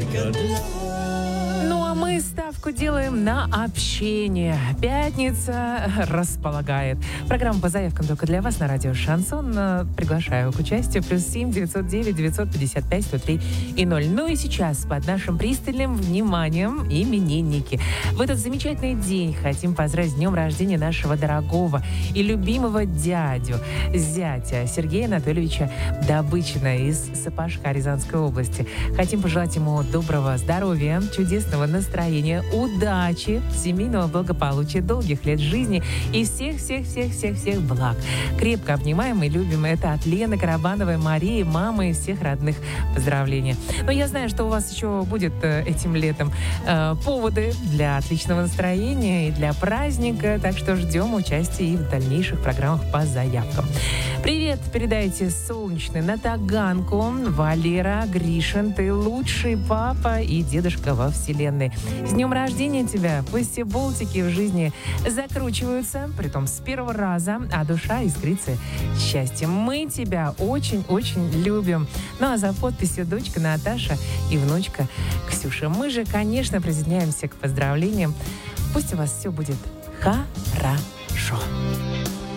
только для вас. Ну а мы ставку делаем на общение. Пятница располагает. Программа по заявкам только для вас на радио Шансон. Приглашаю к участию. +7 909 955 103 и 0. Ну и сейчас под нашим пристальным вниманием именинники. В этот замечательный день хотим поздравить с днем рождения нашего дорогого и любимого дядю, зятя Сергея Анатольевича Добычина из Сапожка Рязанской области. Хотим пожелать ему доброго здоровья, чудесного настроения, удачи, семейного благополучия, долгих лет жизни и всех благ. Крепко обнимаем и любим. Это от Лены Карабановой, Марии, мамы и всех родных. Поздравления. Но я знаю, что у вас еще будет этим летом поводы для отличного настроения и для праздника, так что ждем участия и в дальнейших программах по заявкам. Привет передайте солнечный на Таганку. Валера, Гришин, ты лучший папа и дедушка во вселенной. С днем рождения тебя! Пусть все болтики в жизни закручиваются, притом с первого раза, а душа искрится счастьем. Мы тебя очень-очень любим. Ну а за подписью дочка Наташа и внучка Ксюша. Мы же, конечно, присоединяемся к поздравлениям. Пусть у вас все будет хорошо.